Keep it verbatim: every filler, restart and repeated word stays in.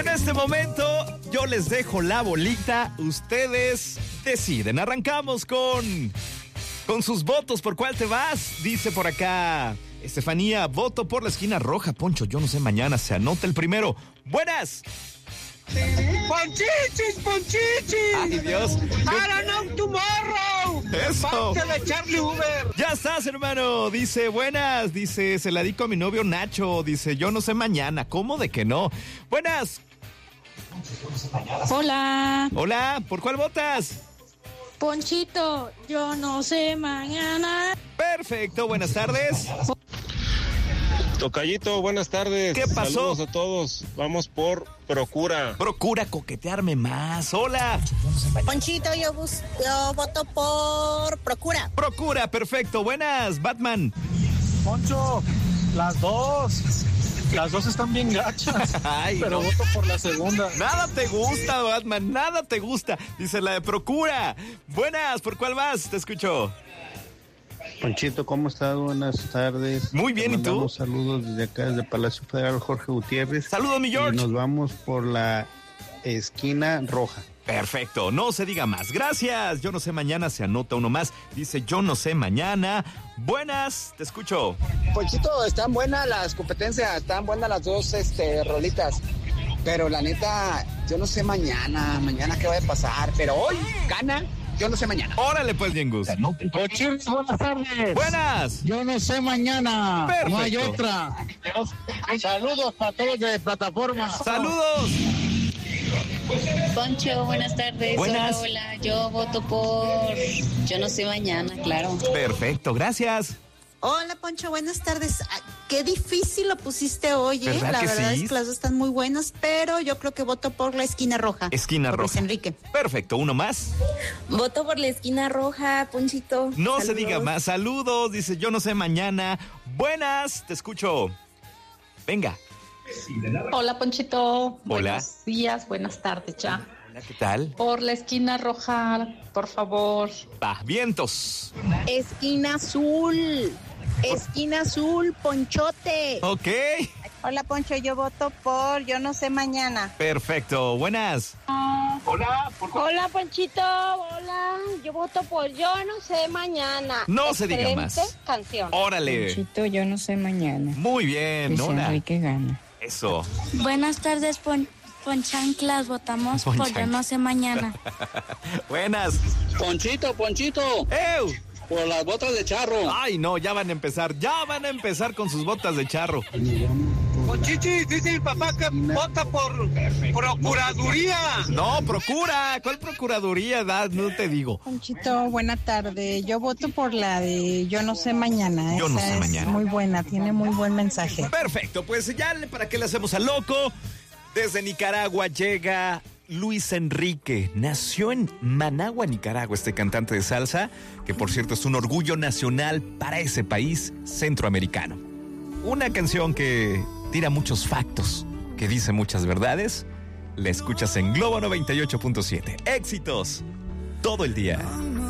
En este momento yo les dejo la bolita, ustedes deciden. Arrancamos con, con sus votos. ¿Por cuál te vas? Dice por acá Estefanía, voto por la esquina roja. Poncho, yo no sé, mañana se anota el primero. ¡Buenas! ¡Ponchichis, ponchichis! ¡Ay, Dios! ¡I don't know tomorrow! ¡Eso! ¡Parte de Charlie Uber! ¡Ya estás, hermano! Dice, buenas. Dice, se la dedico a mi novio Nacho. Dice, yo no sé mañana. ¿Cómo de que no? ¡Buenas! Hola. Hola, ¿por cuál votas? Ponchito, yo no sé mañana. Perfecto, buenas tardes. Tocayito, buenas tardes. ¿Qué pasó? Saludos a todos. Vamos por Procura. Procura coquetearme más. Hola. Ponchito, yo, bus- yo voto por Procura. Procura, perfecto. Buenas, Batman. Poncho, las dos. Las dos están bien gachas. Ay, pero no. voto por la segunda. Nada te gusta, Batman, nada te gusta. Dice la de Procura. Buenas, ¿por cuál vas? Te escucho. Ponchito, ¿cómo estás? Buenas tardes. Muy bien, Te ¿y tú? mandamos saludos desde acá, desde Palacio Federal, Jorge Gutiérrez. Saludos, mi George. Y nos vamos por la esquina roja. Perfecto, no se diga más. Gracias. Yo no sé mañana, se anota uno más. Dice, yo no sé mañana. Buenas, te escucho. Ponchito, están buenas las competencias, están buenas las dos este, rolitas. Pero la neta, yo no sé mañana, mañana qué va a pasar. Pero hoy gana, yo no sé mañana. Órale, pues, bien, Gus. Ponchitos, buenas tardes. Buenas. Yo no sé mañana. Perfecto. No hay otra. Saludos para todos de plataforma. Saludos. Poncho, buenas tardes. Buenas. Hola, hola. Yo voto por yo no sé mañana, claro. Perfecto, gracias. Hola, Poncho, buenas tardes. Ah, qué difícil lo pusiste hoy, ¿eh? ¿Verdad La que verdad sí? es que las dos están muy buenas, pero yo creo que voto por la esquina roja. Esquina por roja. Luis Enrique. Perfecto, uno más. Voto por la esquina roja, Ponchito. No se Saludos. diga más. Saludos, dice, yo no sé mañana. Buenas, te escucho. Venga. Hola, Ponchito. Hola. Buenos días, buenas tardes ya. Hola, ¿qué tal? Por la esquina roja, por favor. Va, vientos. Esquina azul. Esquina azul, Ponchote. Ok, Hola, Poncho, yo voto por yo no sé mañana. perfecto. Buenas. Hola, por Hola, Ponchito. Hola. Yo voto por yo no sé mañana. No se diga Excelente más. canción. Órale. Ponchito, yo no sé mañana. Muy bien, Nona. gana. Eso. Buenas tardes, Pon Ponchanclas. Votamos por Ponchanclas. yo no sé mañana. Buenas. Ponchito, Ponchito, ¡Ew! por las botas de charro. Ay, no, ya van a empezar. Ya van a empezar con sus botas de charro. Ponchichis, dice mi papá que vota por Procuraduría. No, procura. ¿Cuál procuraduría? Da? No te digo. Ponchito, buena tarde. Yo voto por la de yo no sé mañana. Yo no Esa sé es mañana. muy buena, tiene muy buen mensaje. Perfecto, pues ya, ¿para qué le hacemos al loco? Desde Nicaragua llega Luis Enrique. Nació en Managua, Nicaragua, este cantante de salsa, que por cierto es un orgullo nacional para ese país centroamericano. Una canción que tira muchos factos, que dice muchas verdades. La escuchas en Globo noventa y ocho punto siete. Éxitos todo el día.